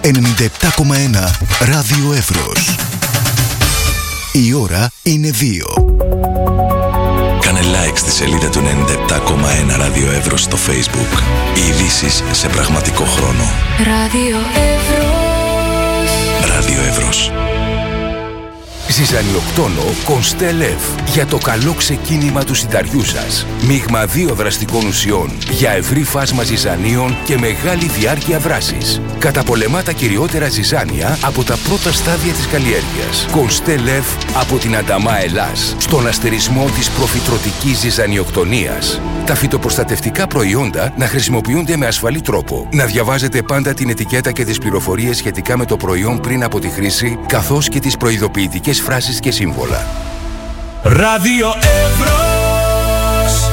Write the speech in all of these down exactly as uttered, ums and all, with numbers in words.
ενενήντα επτά κόμμα ένα Ράδιο Εύρος. Η ώρα είναι δύο. Κάνε like στη σελίδα του ενενήντα επτά κόμμα ένα Ράδιο Εύρος στο Facebook. Οι ειδήσεις σε πραγματικό χρόνο. Ράδιο Εύρος. Ράδιο Εύρος. Ζυζανιοκτόνο Κονστέλεφ για το καλό ξεκίνημα του συνταριού σας. Μείγμα δύο δραστικών ουσιών για ευρύ φάσμα ζυζανίων και μεγάλη διάρκεια δράσης. Καταπολεμά τα κυριότερα ζυζάνια από τα πρώτα στάδια της καλλιέργειας. Κονστέλεφ από την Ανταμά Ελλάς, στον αστερισμό της προφυτρωτικής ζυζανιοκτονίας. Τα φυτοπροστατευτικά προϊόντα να χρησιμοποιούνται με ασφαλή τρόπο. Να διαβάζετε πάντα την ετικέτα και τις πληροφορίες σχετικά με το προϊόν πριν από τη χρήση, καθώς και τις προειδοποιητικές φράσεις και σύμβολα. Ράδιο Εύρος.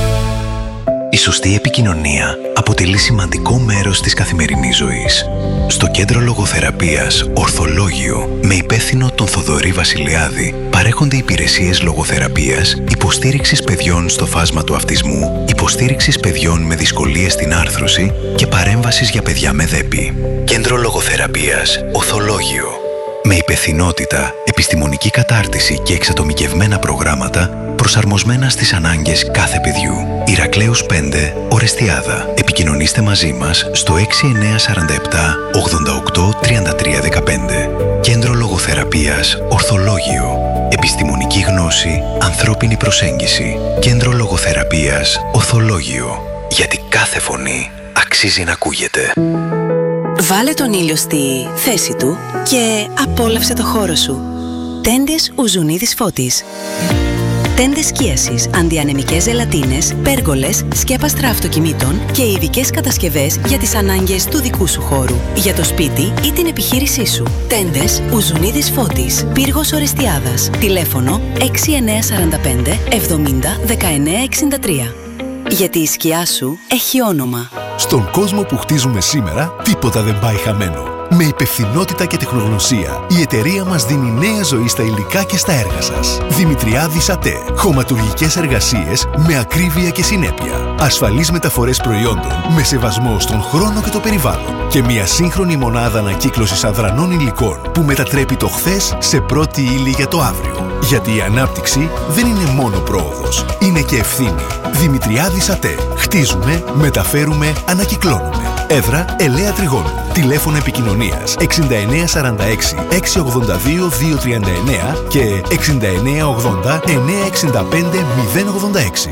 Η σωστή επικοινωνία αποτελεί σημαντικό μέρος της καθημερινής ζωής. Στο Κέντρο Λογοθεραπείας Ορθολόγιο, με υπεύθυνο τον Θοδωρή Βασιλιάδη, παρέχονται υπηρεσίες λογοθεραπείας, υποστήριξης παιδιών στο φάσμα του αυτισμού, υποστήριξης παιδιών με δυσκολίες στην άρθρωση και παρέμβασης για παιδιά με δέπη. Κέντρο Λογοθεραπείας Ορθολόγιο. Με υπευθυνότητα, επιστημονική κατάρτιση και εξατομικευμένα προγράμματα προσαρμοσμένα στις ανάγκες κάθε παιδιού. Ηρακλέους πέντε, Ορεστιάδα. Επικοινωνήστε μαζί μας στο έξι εννιά τέσσερα επτά ογδόντα οκτώ τριάντα τρία δεκαπέντε. Κέντρο Λογοθεραπείας Ορθολόγιο. Επιστημονική γνώση, ανθρώπινη προσέγγιση. Κέντρο Λογοθεραπείας Ορθολόγιο. Γιατί κάθε φωνή αξίζει να ακούγεται. Βάλε τον ήλιο στη θέση του και απόλαυσε το χώρο σου. Τέντες Ουζουνίδης Φώτης. Τέντες σκίασης, αντιανεμικές ζελατίνες, πέργολες, σκέπαστρα αυτοκινήτων και ειδικές κατασκευές για τις ανάγκες του δικού σου χώρου, για το σπίτι ή την επιχείρησή σου. Τέντες Ουζουνίδης Φώτης, Πύργος Ορεστιάδας. Τηλέφωνο έξι εννιά τέσσερα πέντε εβδομήντα δεκαεννιά εξήντα τρία. Γιατί η σκιά σου έχει όνομα. Στον κόσμο που χτίζουμε σήμερα, τίποτα δεν πάει χαμένο. Με υπευθυνότητα και τεχνογνωσία, η εταιρεία μας δίνει νέα ζωή στα υλικά και στα έργα σας. Δημητριάδης ΑΤΕ. Χωματουργικές εργασίες με ακρίβεια και συνέπεια. Ασφαλείς μεταφορές προϊόντων με σεβασμό στον χρόνο και το περιβάλλον. Και μια σύγχρονη μονάδα ανακύκλωσης αδρανών υλικών που μετατρέπει το χθες σε πρώτη ύλη για το αύριο. Γιατί η ανάπτυξη δεν είναι μόνο πρόοδος, είναι και ευθύνη. Δημητριάδης ΑΤΕ. Χτίζουμε, μεταφέρουμε, ανακυκλώνουμε. Έδρα Ελαία Τριγώνου. Τηλέφωνο επικοινωνίας εξήντα εννιά σαράντα έξι εξακόσια ογδόντα δύο διακόσια τριάντα εννιά και εξήντα εννιά ογδόντα εννιακόσια εξήντα πέντε μηδέν ογδόντα έξι.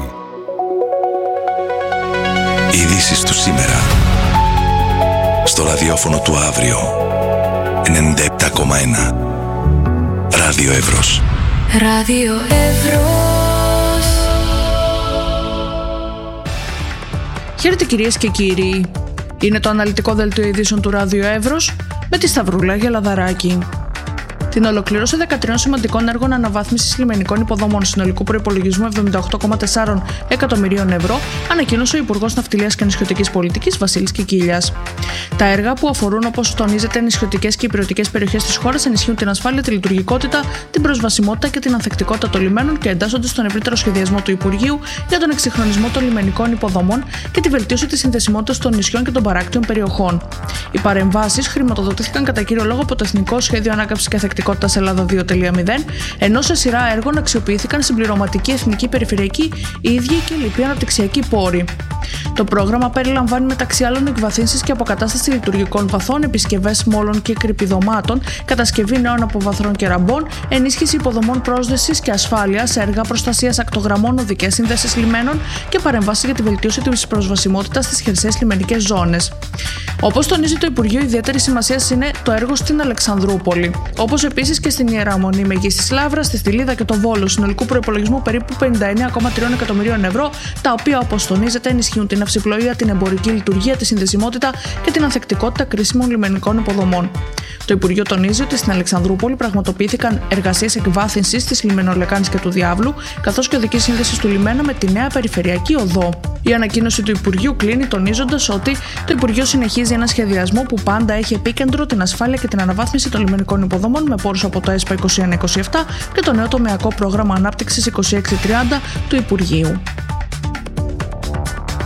Ειδήσεις του σήμερα. Στο ραδιόφωνο του αύριο. ενενήντα επτά κόμμα ένα Ράδιο Εύρος. Ράδιο Εύρος. Χαίρετε κυρίες και κύριοι. Είναι το αναλυτικό δελτίο ειδήσεων του Ράδιο Εύρος με τη Σταυρούλα Γελαδαράκη. Την ολοκλήρωση δεκατρία σημαντικών έργων αναβάθμισης λιμενικών υποδομών συνολικού προϋπολογισμού εβδομήντα οκτώ κόμμα τέσσερα εκατομμυρίων ευρώ ανακοίνωσε ο Υπουργός Ναυτιλίας και Νησιωτικής Πολιτικής Βασίλης Κικίλιας. Τα έργα που αφορούν, όπως τονίζεται, νησιωτικές και ηπειρωτικές περιοχές της χώρας ενισχύουν την ασφάλεια, τη λειτουργικότητα, την προσβασιμότητα και την ανθεκτικότητα των λιμένων και εντάσσονται στον ευρύτερο σχεδιασμό του Υπουργείου για τον εξυγχρονισμό των λιμενικών υποδομών και τη βελτίωση της συνδεσιμότητας των νησιών και των παράκτιων περιοχών. Οι παρεμβάσεις χρηματοδοτήθηκαν κατά κύριο λόγο από το Εθνικό Σχέδιο Ανάκαμψης και Ανθεκτικότητας Ελλάδα δύο κόμμα μηδέν, ενώ σε σειρά έργων αξιοποιήθηκαν συμπληρωματική εθνική, περιφερειακή, ίδιοι και λοιποί αναπτυξιακοί πόροι. Το πρόγραμμα περιλαμβάνει μεταξύ άλλων εκβαθύνσεις και αποκατάσταση λειτουργικών βαθών, επισκευές μόλων και κρυπηδωμάτων, κατασκευή νέων αποβαθρών και ραμπών, ενίσχυση υποδομών πρόσδεσης και ασφάλειας, έργα προστασίας ακτογραμμών, οδικές σύνδεσεις λιμένων και παρεμβάσεις για τη βελτίωση της προσβασιμότητας στις χερσαίες λιμενικές ζώνες. Όπως τονίζει το Υπουργείο, ιδιαίτερη σημασία είναι το έργο στην Αλεξανδρούπολη. Όπως επίσης και στην Ιεραμονή Μεγίστης Λαύρας, στη Στυλίδα και το Βόλο, συνολικού προϋπολογισμού περίπου πενήντα εννέα κόμμα τρία εκατομμυρίων ευρώ, τα οποία, όπως τονίζεται, ενισχύουν την αυσιπλοεία, την εμπορική λειτουργία, τη συνδεσιμότητα και την ανθεκτικότητα κρίσιμων λιμενικών υποδομών. Το Υπουργείο τονίζει ότι στην Αλεξανδρούπολη πραγματοποιήθηκαν εργασίες εκβάθυνσης της λιμενολεκάνης και του Διάβλου, καθώς και οδικής σύνδεσης του λιμένα με τη νέα περιφερειακή οδό. Η ανακοίνωση του Υπουργείου κλείνει τονίζοντας ότι το Υπουργείο συνεχίζει ένα σχεδιασμό που πάντα έχει επίκεντρο την ασφάλεια και την αναβάθμιση των λιμενικών υποδομών με πόρους από το ΕΣΠΑ είκοσι ένα είκοσι επτά και το νέο τομεακό πρόγραμμα ανάπτυξης είκοσι έξι τριάντα του Υπουργείου.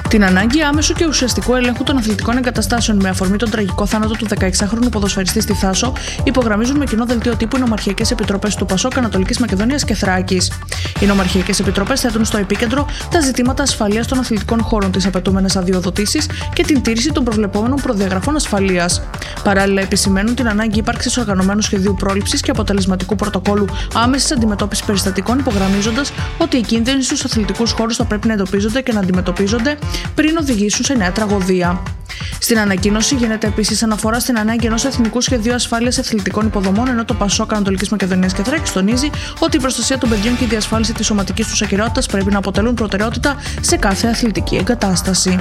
Την ανάγκη άμεσου και ουσιαστικού ελέγχου των αθλητικών εγκαταστάσεων με αφορμή τον τραγικό θάνατο του δεκαεξάχρονου ποδοσφαιριστή στη Θάσο υπογραμμίζουν με κοινό δελτίο τύπου οι νομαρχιακές επιτροπές του ΠΑΣΟΚ, Ανατολικής Μακεδονίας και Θράκης. Οι νομαρχιακές επιτροπές θέτουν στο επίκεντρο τα ζητήματα ασφαλείας των αθλητικών χώρων, τις απαιτούμενες αδειοδοτήσεις και την τήρηση των προβλεπόμενων προδιαγραφών ασφαλείας. Παράλληλα, επισημαίνουν την ανάγκη ύπαρξης οργανωμένου σχεδίου πρόληψης και αποτελεσματικού πρωτοκόλου άμεσης αντιμετώπισης περιστατικών, υπογραμμίζοντας ότι οι κίνδυνοι στους αθλητικούς χώρους θα πρέπει να εντοπίζονται και να αντιμετωπίζονται πριν οδηγήσουν σε νέα τραγωδία. Στην ανακοίνωση γίνεται επίσης αναφορά στην ανάγκη ενός εθνικού σχεδίου ασφάλειας αθλητικών υποδομών, ενώ το ΠΑΣΟΚ Ανατολικής Μακεδονίας και Θράκης τονίζει ότι η προστασία των παιδιών και η διασφάλιση της σωματικής τους ακεραιότητας πρέπει να αποτελούν προτεραιότητα σε κάθε αθλητική εγκατάσταση.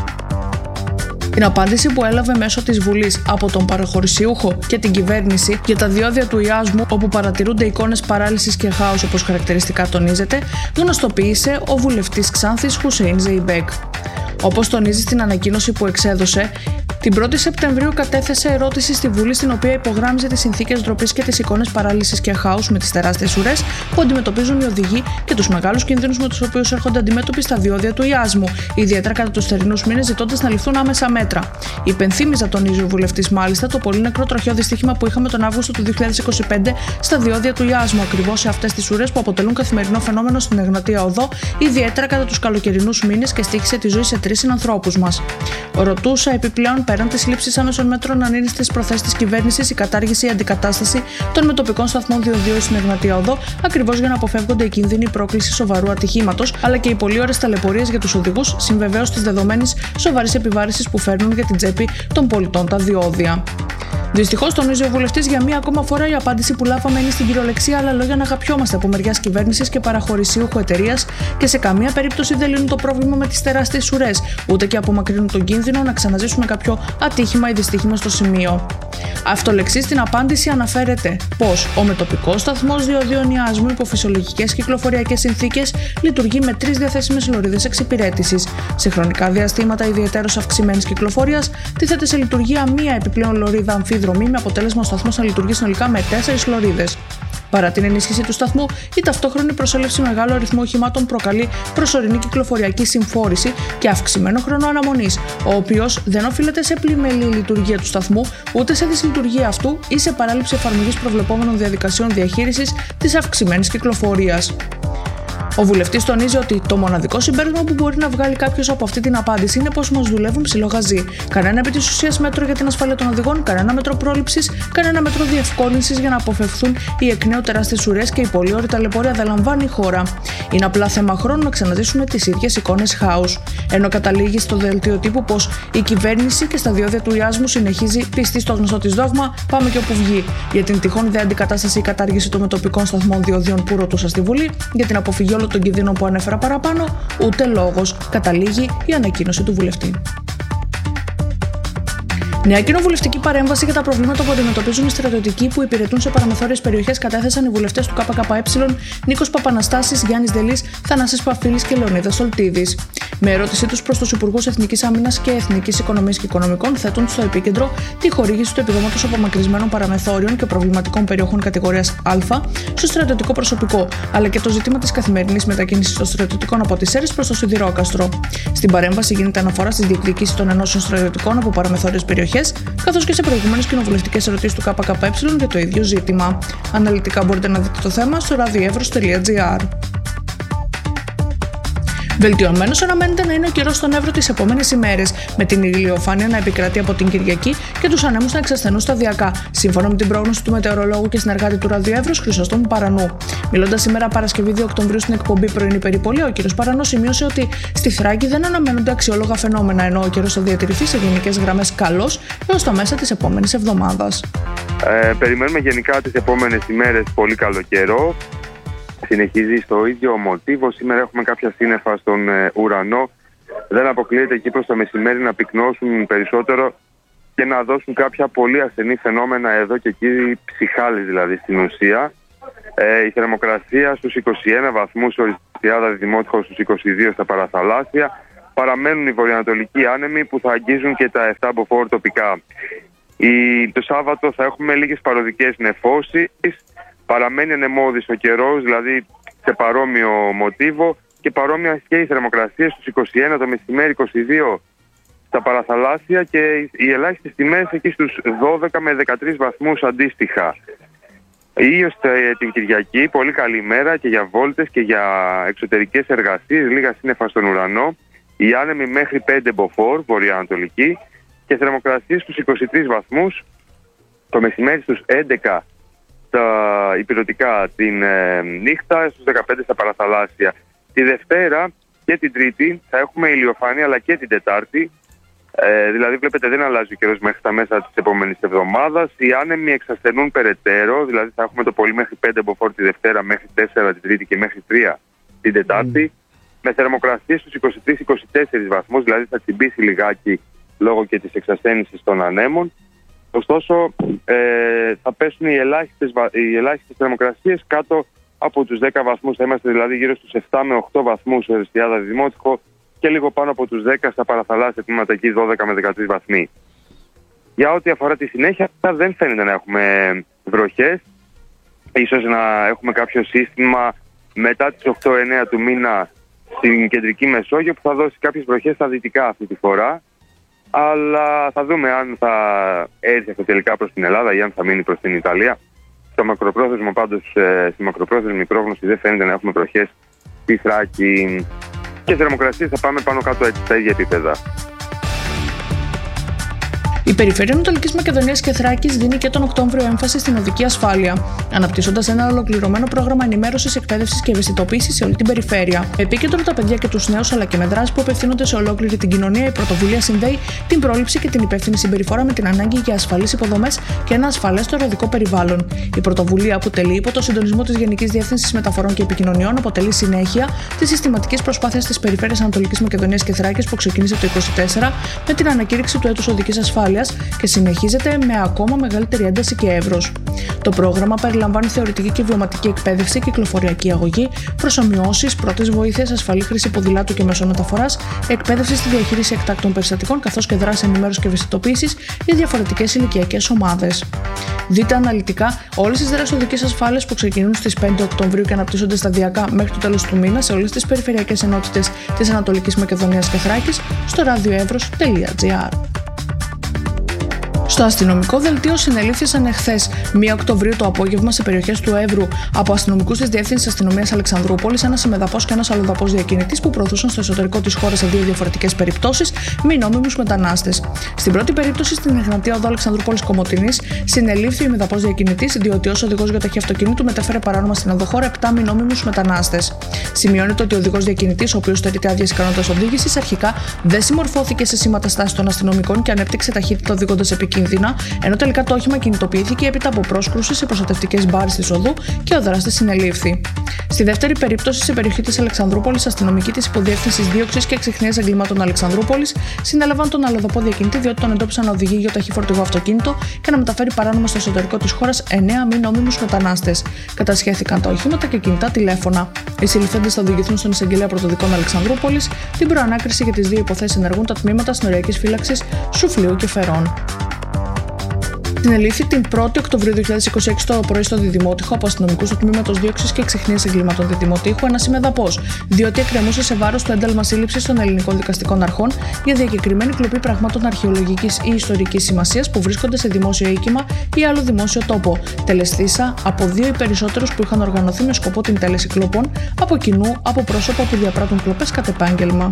Την απάντηση που έλαβε μέσω της Βουλής από τον παραχωρησιούχο και την κυβέρνηση για τα διόδια του Ιάσμου, όπου παρατηρούνται εικόνες παράλυσης και χάους όπως χαρακτηριστικά τονίζεται, γνωστοποίησε ο βουλευτής Ξάνθης Χουσέιν Ζεϊμπέκ. Όπως τονίζει στην ανακοίνωση που εξέδωσε, την πρώτη Σεπτεμβρίου κατέθεσε ερώτηση στη Βουλή, στην οποία υπογράμμιζε τις συνθήκες ντροπής και τις εικόνες παράλυσης και χάους με τις τεράστιες ουρές που αντιμετωπίζουν οι οδηγοί και τους μεγάλους κινδύνους με τους οποίους έρχονται αντιμέτωποι στα διόδια του Ιάσμου, ιδιαίτερα κατά τους θερινούς μήνες, ζητώντας να ληφθούν άμεσα μέτρα. Υπενθύμιζα, τονίζει ο βουλευτής, μάλιστα, το πολύ νεκρό τροχαίο δυστύχημα που είχαμε τον Αύγουστο του δύο χιλιάδες είκοσι πέντε στα διόδια του Ιάσμου, ακριβώς σε αυτές τις ουρές που αποτελούν καθημερινό φαινόμενο στην Εγνατία Οδό, ιδιαίτερα κατά τους καλοκαιρινούς μήνες, και στοίχησε τη ζωή σε τρεις συνανθρώπους μας. Ρωτούσα επιπλέον, πέραν της λήψης άμεσων μέτρων, αν είναι στις προθέσεις της κυβέρνησης η κατάργηση ή αντικατάσταση των μετοπικών σταθμών διοδίων στην Εγνατία Οδό, ακριβώς για να αποφεύγονται οι κίνδυνοι πρόκλησης σοβαρού ατυχήματος, αλλά και οι πολλοί ώρες ταλαιπωρίες για τους οδηγούς, συμβεβαίως της δεδομένης σοβαρής επιβάρησης που φέρνουν για την τσέπη των πολιτών τα διόδια. Δυστυχώς, τονίζει ο βουλευτής, για μία ακόμα φορά η απάντηση που λάβαμε είναι στην κυριολεξία άλλα λόγια να αγαπιόμαστε από μεριάς κυβέρνησης και παραχωρησιούχου εταιρείας, και σε καμία περίπτωση δεν λύνουν το πρόβλημα με τις τεράστιες ουρές, ούτε και απομακρύνουν τον κίνδυνο να ξαναζήσουμε κάποιο ατύχημα ή δυστύχημα στο σημείο. Αυτολεξής στην απάντηση αναφέρεται πως ο μετοπικός σταθμός διοδίων Ιάσμου υπό φυσιολογικές κυκλοφοριακές συνθήκες λειτουργεί με τρεις διαθέσιμες λωρίδες εξυπηρέτησης. Σε χρονικά διαστήματα ιδιαιτέρως αυξημένης κυκλοφορίας, τίθεται σε λειτουργία μία επιπλέον λωρίδα αμφίδρομη, με αποτέλεσμα ο σταθμός να λειτουργεί συνολικά με τέσσερις λωρίδες. Παρά την ενίσχυση του σταθμού, η ταυτόχρονη προσέλευση μεγάλου αριθμού οχημάτων προκαλεί προσωρινή κυκλοφοριακή συμφόρηση και αυξημένο χρόνο αναμονής, ο οποίος δεν οφείλεται σε πλημελή λειτουργία του σταθμού, ούτε σε δυσλειτουργία αυτού ή σε παράληψη εφαρμογής προβλεπόμενων διαδικασιών διαχείρισης της αυξημένης κυκλοφορίας. Ο βουλευτής τονίζει ότι το μοναδικό συμπέρασμα που μπορεί να βγάλει κάποιος από αυτή την απάντηση είναι πως μας δουλεύουν ψηλό γαζί. Κανένα επί της ουσίας μέτρο για την ασφάλεια των οδηγών, κανένα μέτρο πρόληψης, κανένα μέτρο διευκόλυνσης για να αποφευθούν οι εκ νέου τεράστιες ουρές και η πολλή ώρη ταλαιπωρία δεν λαμβάνει η χώρα. Είναι απλά θέμα χρόνου να ξαναζήσουμε τις ίδιες εικόνες χάους. Ενώ καταλήγει στο δελτίο τύπου πως η κυβέρνηση και στα διόδια του Ιάσμου συνεχίζει πιστή στο γνωστό της δόγμα «Πάμε και όπου βγει». Για την τυχόν δε αντικατάσταση ή κατάργηση των μετοπικών σταθμών διοδίων που ρωτούσα στη Βουλή, για την αποφυγή όλων των κινδύνων που ανέφερα παραπάνω, ούτε λόγος, καταλήγει η ανακοίνωση του βουλευτή. Νέα κοινοβουλευτική παρέμβαση για τα προβλήματα που αντιμετωπίζουν οι στρατιωτικοί που υπηρετούν σε παραμεθόριες περιοχές κατέθεσαν οι βουλευτές του ΚΚΕ Νίκος Παπαναστάσης, Γιάννης Δελής, Θανάσης Παφίλης και Λεωνίδας Σολτίδης. Με ερώτησή τους προς τους Υπουργούς Εθνικής Άμυνας και Εθνικής Οικονομίας και Οικονομικών, θέτουν στο επίκεντρο τη χορήγηση του επιδόματος απομακρυσμένων παραμεθόριων και προβληματικών περιοχών κατηγορίας Α στο στρατιωτικό προσωπικό, αλλά και το ζήτημα της καθημερινής μετακίνησης των στρατιωτικών από τις Σέρρες προς το Σιδηρόκαστρο. Στην παρέμβαση γίνεται αναφορά στις διεκδικήσεις των ενώσεων στρατιωτικών από παραμεθόριες περιοχές, καθώς και σε προηγούμενες κοινοβουλευτικές ερωτήσεις του ΚΚΕ για το ίδιο ζήτημα. Αναλυτικά μπορείτε να δείτε το θέμα στο ραδιοεύρος τελεία τζι άρ. Βελτιωμένος αναμένεται να είναι ο καιρός στον Εύρο τις επόμενες ημέρες, με την ηλιοφάνεια να επικρατεί από την Κυριακή και τους ανέμους να εξασθενούν σταδιακά, σύμφωνα με την πρόγνωση του μετεωρολόγου και συνεργάτη του ραδιοεύρους Χρυσοστόμου Παρανού. Μιλώντας σήμερα Παρασκευή δύο Οκτωβρίου στην εκπομπή Πρωινή Περιπολία, ο κ. Παρανός σημείωσε ότι στη Θράκη δεν αναμένονται αξιόλογα φαινόμενα, ενώ ο καιρός θα διατηρηθεί σε γενικές γραμμές καλός έως τα μέσα της επόμενης εβδομάδας. Ε, περιμένουμε γενικά τις επόμενες ημέρες πολύ καλό καιρό. Συνεχίζει στο ίδιο μοτίβο. Σήμερα έχουμε κάποια σύννεφα στον ε, ουρανό. Δεν αποκλείεται εκεί προς το μεσημέρι να πυκνώσουν περισσότερο και να δώσουν κάποια πολύ ασθενή φαινόμενα εδώ και εκεί, ψυχάλης δηλαδή στην ουσία. Ε, η θερμοκρασία στους είκοσι ένα βαθμούς, οριστιάδα Δημότυχο στους είκοσι δύο στα παραθαλάσσια. Παραμένουν οι βορειοανατολικοί άνεμοι που θα αγγίζουν και τα εφτά μποφόρ τοπικά. Η, το Σάββατο θα έχουμε λίγες παροδικές νεφώσεις. Παραμένει ανεμώδης ο καιρός, δηλαδή σε παρόμοιο μοτίβο. και παρόμοια και οι θερμοκρασίες στους είκοσι ένα το μεσημέρι, είκοσι δύο στα παραθαλάσσια και οι ελάχιστες τιμές εκεί στους δώδεκα με δεκατρείς βαθμούς αντίστοιχα. Ήλιος την Κυριακή, πολύ καλή ημέρα και για βόλτες και για εξωτερικές εργασίες, λίγα σύννεφα στον ουρανό, οι άνεμοι μέχρι πέντε μποφόρ, βορειοανατολική, και θερμοκρασίες στους είκοσι τρεις βαθμούς, το μεσημέρι στους έντεκα τα υπηρετικά την ε, νύχτα, στους δεκαπέντε στα παραθαλάσσια. Τη Δευτέρα και την Τρίτη θα έχουμε ηλιοφάνεια, αλλά και την Τετάρτη. Ε, δηλαδή βλέπετε δεν αλλάζει ο καιρός μέχρι τα μέσα της επόμενης εβδομάδας. Οι άνεμοι εξασθενούν περαιτέρω, δηλαδή θα έχουμε το πολύ μέχρι πέντε μποφόρ τη Δευτέρα, μέχρι τέσσερα την Τρίτη και μέχρι τρία την Τετάρτη. Mm. Με θερμοκρασίες στους είκοσι τρεις με είκοσι τέσσερις βαθμούς, δηλαδή θα τσιμπήσει λιγάκι λόγω και της εξασθένησης των ανέμων. Ωστόσο ε, θα πέσουν οι ελάχιστες, οι ελάχιστες θερμοκρασίες κάτω από τους δέκα βαθμούς, θα είμαστε δηλαδή γύρω στους επτά με οκτώ βαθμούς στο Οριστιάδα Δημότυχο και λίγο πάνω από τους δέκα στα παραθαλάσσια τμήματα, εκεί δώδεκα με δεκατρείς βαθμοί. Για ό,τι αφορά τη συνέχεια, δεν φαίνεται να έχουμε βροχές. Ίσως να έχουμε κάποιο σύστημα μετά τις οκτώ εννέα του μήνα στην κεντρική Μεσόγειο που θα δώσει κάποιες βροχές στα δυτικά αυτή τη φορά. Αλλά θα δούμε αν θα έρθει αυτό τελικά προς την Ελλάδα ή αν θα μείνει προς την Ιταλία. Στο μακροπρόθεσμο πάντως, στη μακροπρόθεσμη πρόγνωση δεν φαίνεται να έχουμε βροχές στη Θράκη. Και θερμοκρασίες θα πάμε πάνω κάτω έτσι στα ίδια επίπεδα. Η Περιφέρεια Ανατολικής Μακεδονίας και Θράκης δίνει και τον Οκτώβριο έμφαση στην οδική ασφάλεια, αναπτύσσοντας ένα ολοκληρωμένο πρόγραμμα ενημέρωσης, εκπαίδευσης και ευαισθητοποίησης σε όλη την περιφέρεια. Επίκεντρο τα παιδιά και τους νέους, αλλά και με δράσεις που απευθύνονται σε ολόκληρη την κοινωνία, η πρωτοβουλία συνδέει την πρόληψη και την υπεύθυνη συμπεριφορά με την ανάγκη για ασφαλείς υποδομές και ένα ασφαλέστερο οδικό περιβάλλον. Η πρωτοβουλία, που τελεί υπό το συντονισμό της Γενικής Διεύθυνσης Μεταφορών και Επικοινωνιών, αποτελεί συνέχεια της συστηματικής προσπάθειας της Περιφέρειας Ανατολικής Μακεδονίας και Θράκης που ξεκίνησε το είκοσι τέσσερα με την ανακήρυξη του έτους οδικής ασφάλειας και συνεχίζεται με ακόμα μεγαλύτερη ένταση και εύρος. Το πρόγραμμα περιλαμβάνει θεωρητική και βιωματική εκπαίδευση, κυκλοφοριακή αγωγή, προσομοιώσεις, πρώτες βοήθειες, ασφαλή χρήση ποδηλάτου και μέσων μεταφοράς, εκπαίδευση στη διαχείριση εκτάκτων περιστατικών, καθώς και δράση ενημέρωσης και ευαισθητοποίησης για διαφορετικές ηλικιακές ομάδες. Δείτε αναλυτικά όλες τις δράσεις οδικής ασφάλειας που ξεκινούν στις πέντε Οκτωβρίου και αναπτύσσονται σταδιακά μέχρι το τέλος του μήνα σε όλες τις περιφερειακές ενότητες της Ανατολικής Μακεδονίας και Θράκης στο radioevros τελεία gr. Στο αστυνομικό δελτίο συνελήφθησαν εχθές, πρώτη Οκτωβρίου το απόγευμα, σε περιοχές του Εύρου από αστυνομικούς της Διεύθυνσης Αστυνομίας Αλεξανδρούπολης, ένας ημεδαπός και ένας αλλοδαπός διακινητής που προωθούσαν στο εσωτερικό της χώρας σε δύο διαφορετικές περιπτώσεις μη νόμιμους μετανάστες. Στην πρώτη περίπτωση, στην Εγνατία Οδό Αλεξανδρούπολης Κομοτηνής, συνελήφθη ο ημεδαπός διακινητής, διότι ως οδηγός γιοταχή αυτοκινήτου μετέφερε παράνομα στην οδοχώρα επτά μη νόμιμους μετανάστες. Σημειώνεται ότι ο οδηγός διακινητής, ο οποίος στερείται άδειας ικανότητας οδήγησης, αρχικά δεν συμμορφώθηκε σε σήματα στάσης των αστυνομικών και ανέπτυξε ταχύτητα οδηγώντας επικίνδυνα, ενώ τελικά το όχημα κινητοποιήθηκε έπειτα από πρόσκρουση σε προστατευτικές μπάρες της οδού και ο δράστης συνελήφθη. Στη δεύτερη περίπτωση, σε περιοχή της Αλεξανδρούπολης, αστυνομικοί της Υποδιεύθυνσης Δίωξης και Εξιχνίας Εγκλημάτων Αλεξανδρούπολης συνέλαβαν τον αλλοδαπό διακινητή, διότι τον εντόπισαν να οδηγεί γιοταχή φορτηγό αυτοκίνητο και να μεταφέρει παράνομα στο εσωτερικό της χώρας εννέα μη νόμιμους μετανάστες. Κατασχέθηκαν τα οχήματα και κινητά τηλέφωνα. Οι συλληφθέντες θα οδηγηθούν στον εισαγγελέα πρωτοδικών Αλεξανδρούπολης. Την προανάκριση για τις δύο υποθέσεις ενεργούν τα τμήματα συνοριακής φύλαξης Σουφλίου και Φερών. Συνελήφθη την πρώτη Οκτωβρίου δύο χιλιάδες είκοσι έξι το πρωί στο Διδημότυχο από αστυνομικούς του Τμήματος Δίωξης και Εξιχνίας Εγκλημάτων Διδημοτύχου ένας ημεδαπός, διότι εκκρεμούσε σε βάρος του ένταλμα σύλληψης των ελληνικών δικαστικών αρχών για διακεκριμένη κλοπή πραγμάτων αρχαιολογικής ή ιστορικής σημασίας που βρίσκονται σε δημόσιο οίκημα ή άλλο δημόσιο τόπο, τελεσθήσα από δύο ή περισσότερους που είχαν οργανωθεί με σκοπό την τέλεση κλοπών από κοινού από πρόσωπα που διαπράττουν κλοπές κατ' επάγγελμα.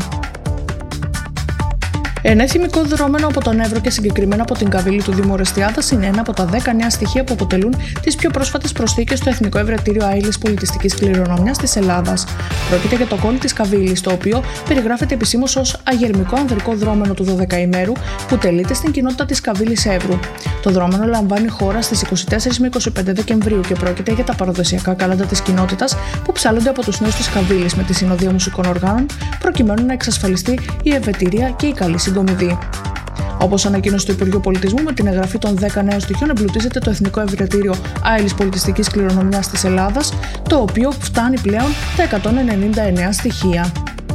Ένα θυμικό δρόμενο από τον Εύρο και συγκεκριμένα από την Καβίλη του Δήμου Ορεστιάδας είναι ένα από τα δέκα νέα στοιχεία που αποτελούν τις πιο πρόσφατες προσθήκες στο Εθνικό Ευρετήριο Άειλης Πολιτιστικής Κληρονομιάς της Ελλάδας. Πρόκειται για το κόλλη της Καβίλης, το οποίο περιγράφεται επισήμως ως αγερμικό ανδρικό δρόμενο του δωδεκαημέρου που τελείται στην κοινότητα της Καβίλης Εύρου. Το δρόμενο λαμβάνει χώρα στις είκοσι τέσσερις με είκοσι πέντε Δεκεμβρίου και πρόκειται για τα παραδοσιακά καλάντα της κοινότητας που ψάλλονται από τους νέους της Καβίλης με τη συνοδεία μουσικών οργάνων, προκειμένου να εξασφαλιστεί η ευετηρία και η καλή συγκομιδή. Όπως ανακοίνωσε το Υπουργείο Πολιτισμού, με την εγγραφή των δέκα νέων στοιχείων εμπλουτίζεται το Εθνικό Ευρετήριο Άειλης Πολιτιστικής Κληρονομιάς της Ελλάδας, το οποίο φτάνει πλέον τα εκατόν ενενήντα εννέα στοιχεία.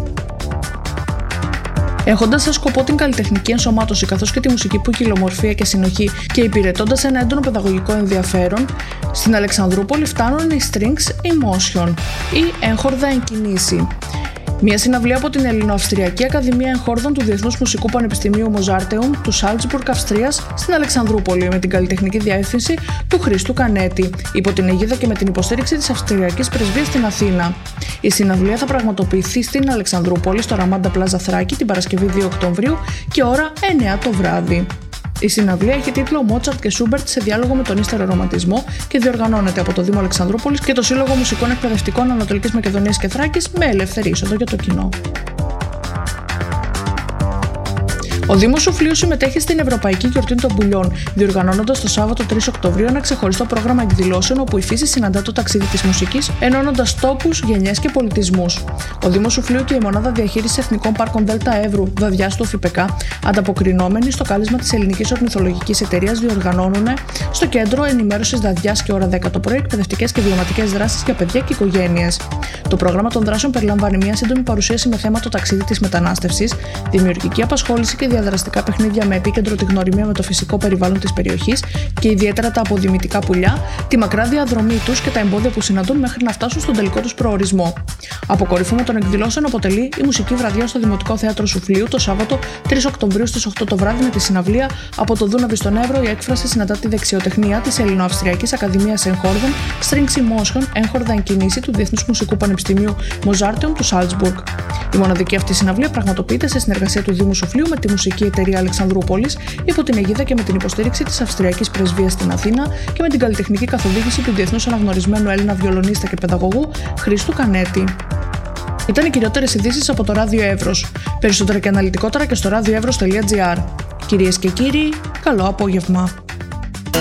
Έχοντας σαν σκοπό την καλλιτεχνική ενσωμάτωση καθώς και τη μουσική ποικιλομορφία και συνοχή και υπηρετώντας ένα έντονο παιδαγωγικό ενδιαφέρον, στην Αλεξανδρούπολη φτάνουν οι Strings in Motion ή έγχορδα εν κινήσει. Μια συναυλία από την Ελληνοαυστριακή Ακαδημία Εγχόρδων του Διεθνούς Μουσικού Πανεπιστημίου Μοζάρτεουμ του Σάλτσμπουργκ, Αυστρίας, στην Αλεξανδρούπολη, με την καλλιτεχνική διεύθυνση του Χρήστου Κανέτη, υπό την αιγίδα και με την υποστήριξη της Αυστριακής Πρεσβείας στην Αθήνα. Η συναυλία θα πραγματοποιηθεί στην Αλεξανδρούπολη, στο Ραμάντα Πλάζα Θράκη, την Παρασκευή δύο Οκτωβρίου και ώρα εννιά το βράδυ. Η συναυλία έχει τίτλο Μότσαρτ και Σούμπερτ σε διάλογο με τον ύστερο ρομαντισμό και διοργανώνεται από το Δήμο Αλεξανδρούπολης και το Σύλλογο Μουσικών Εκπαιδευτικών Ανατολικής Μακεδονίας και Θράκης με ελεύθερη είσοδο για το κοινό. Ο Δήμος Σουφλίου συμμετέχει στην Ευρωπαϊκή Γιορτή των Πουλιών, διοργανώνοντας το Σάββατο τρεις Οκτωβρίου ένα ξεχωριστό πρόγραμμα εκδηλώσεων όπου η φύση συναντά το ταξίδι της μουσικής, ενώνοντας τόπους, γενιές και πολιτισμούς. Ο Δήμος Σουφλίου και η Μονάδα Διαχείρισης Εθνικών Πάρκων Δέλτα Εύρου, Δαδιάς του ΟΦΙΠΕΚΑ, ανταποκρινόμενοι στο κάλεσμα της Ελληνικής Ορνηθολογικής Εταιρείας, διοργανώνουν στο Κέντρο Ενημέρωσης Δαδιάς και ώρα δέκα το πρωί εκπαιδευτικές και βιωματικές δράσεις για παιδιά και οικογένειες. Το πρόγραμμα των δράσεων περιλαμβάνει μια σύντομη παρουσίαση με θέμα το ταξίδι της μετανάστευσης, δημιουργική απασχόληση και διαδραστικά παιχνίδια με επίκεντρο τη γνωριμία με το φυσικό περιβάλλον της περιοχής και ιδιαίτερα τα αποδημητικά πουλιά, τη μακρά διαδρομή τους και τα εμπόδια που συναντούν μέχρι να φτάσουν στον τελικό τους προορισμό. Αποκορύφωμα των εκδηλώσεων αποτελεί η μουσική βραδιά στο Δημοτικό Θέατρο Σουφλίου το Σάββατο τρεις Οκτωβρίου στις οκτώ το βράδυ με τη συναυλία «Από το Δούναβι στον Εύρο, η έκφραση συναντά τη δεξιοτεχνία της Ελληνοαυστριακής Ακαδημίας Εγχόρδων, Strings Emotion, έγχορδα εν κινήσει του Διεθνούς Μουσικού Πανεπιστημίου Μοζάρτεουμ του Σάλτσμπουργκ». Η μοναδική αυτή συναυλία πραγματοποιείται σε συνεργασία του Δήμου Σουφλίου με τη Μουσική Εταιρεία Αλεξανδρούπολης, υπό την αιγίδα και με την υποστήριξη της Αυστριακής Πρεσβείας στην Αθήνα και με την καλλιτεχνική καθοδήγηση του διεθνώς αναγνωρισμένου Έλληνα βιολονίστα και παιδαγωγού Χρήστου Κανέτη. Ήταν οι κυριότερες ειδήσεις από το Ράδιο Εύρος. Περισσότερα και αναλυτικότερα και στο ράδιο εύρος τελεία τζι άρ. Κυρίες και κύριοι, καλό απόγευμα.